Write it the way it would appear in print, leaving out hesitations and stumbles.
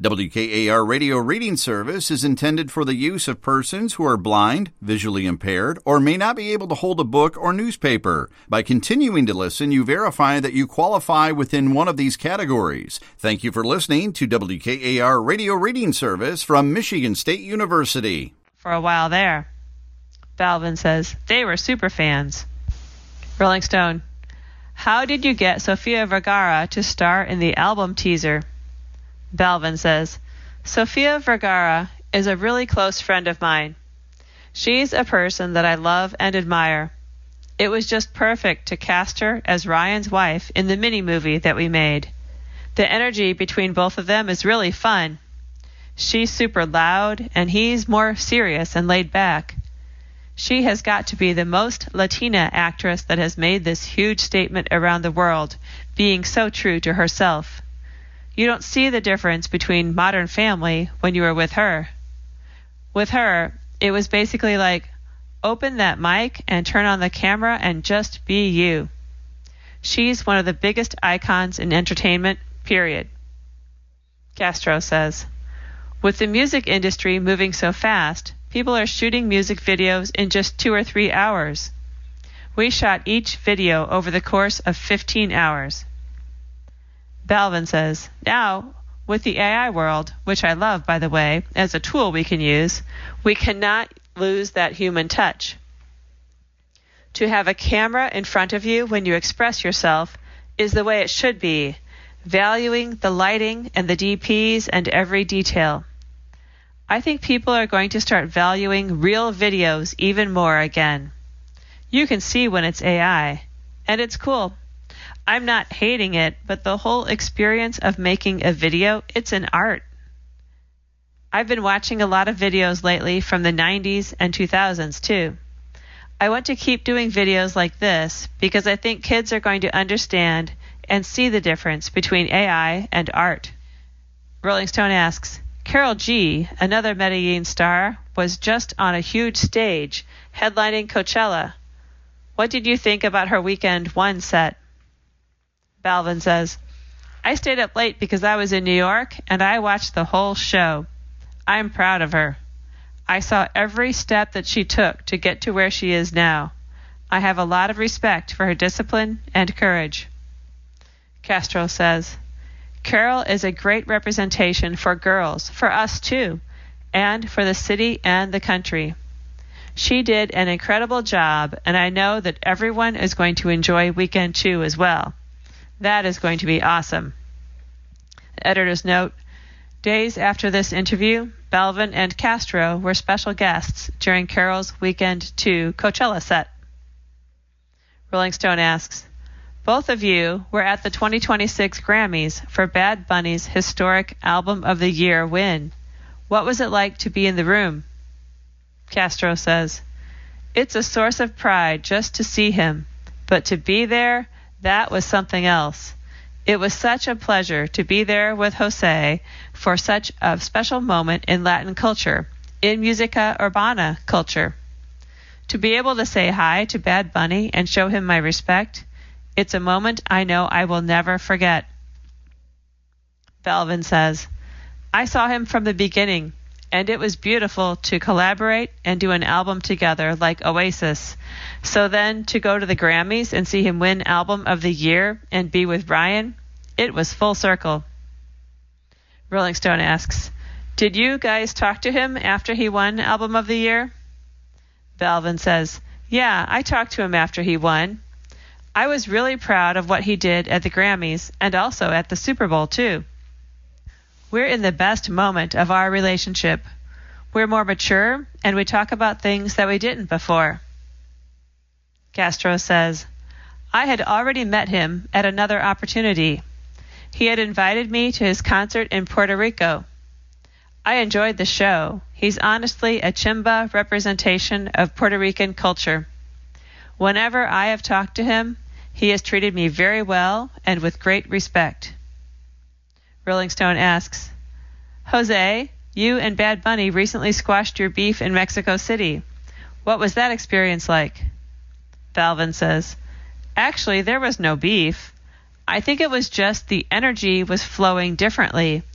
WKAR Radio Reading Service is intended for the use of persons who are blind, visually impaired, or may not be able to hold a book or newspaper. By continuing to listen, you verify that you qualify within one of these categories. Thank you for listening to WKAR Radio Reading Service from Michigan State University. For a while there. Balvin says, they were super fans. Rolling Stone, how did you get Sofia Vergara to star in the album teaser? Balvin says, Sofia Vergara is a really close friend of mine. She's a person that I love and admire. It was just perfect to cast her as Ryan's wife in the mini-movie that we made. The energy between both of them is really fun. She's super loud, and he's more serious and laid back. She has got to be the most Latina actress that has made this huge statement around the world, being so true to herself. You don't see the difference between Modern Family when you are with her. With her, it was basically like, open that mic and turn on the camera and just be you. She's one of the biggest icons in entertainment, period. Castro says, with the music industry moving so fast, people are shooting music videos in just 2 or 3 hours. We shot each video over the course of 15 hours. Balvin says, now, with the AI world, which I love, by the way, as a tool we can use, we cannot lose that human touch. To have a camera in front of you when you express yourself is the way it should be, valuing the lighting and the DPs and every detail. I think people are going to start valuing real videos even more again. You can see when it's AI, and it's cool. I'm not hating it, but the whole experience of making a video, it's an art. I've been watching a lot of videos lately from the 90s and 2000s too. I want to keep doing videos like this because I think kids are going to understand and see the difference between AI and art. Rolling Stone asks, Karol G, another Medellin star, was just on a huge stage, headlining Coachella. What did you think about her Weekend 1 set? Balvin says, I stayed up late because I was in New York, and I watched the whole show. I'm proud of her. I saw every step that she took to get to where she is now. I have a lot of respect for her discipline and courage. Castro says, Karol is a great representation for girls, for us too, and for the city and the country. She did an incredible job, and I know that everyone is going to enjoy Weekend 2 as well. That is going to be awesome. Editor's note, days after this interview, Balvin and Castro were special guests during Karol's Weekend 2 Coachella set. Rolling Stone asks, both of you were at the 2026 Grammys for Bad Bunny's historic Album of the Year win. What was it like to be in the room? Castro says, it's a source of pride just to see him, but to be there, that was something else. It was such a pleasure to be there with Jose for such a special moment in Latin culture, in Musica Urbana culture. To be able to say hi to Bad Bunny and show him my respect, it's a moment I know I will never forget. Balvin says, I saw him from the beginning, and it was beautiful to collaborate and do an album together like Oasis. So then to go to the Grammys and see him win Album of the Year and be with Ryan, it was full circle. Rolling Stone asks, did you guys talk to him after he won Album of the Year? Balvin says, yeah, I talked to him after he won. I was really proud of what he did at the Grammys and also at the Super Bowl too. We're in the best moment of our relationship. We're more mature, and we talk about things that we didn't before. Castro says, I had already met him at another opportunity. He had invited me to his concert in Puerto Rico. I enjoyed the show. He's honestly a Chimba representation of Puerto Rican culture. Whenever I have talked to him, he has treated me very well and with great respect. Rolling Stone asks, Jose, you and Bad Bunny recently squashed your beef in Mexico City. What was that experience like? Balvin says, actually, there was no beef. I think it was just the energy was flowing differently.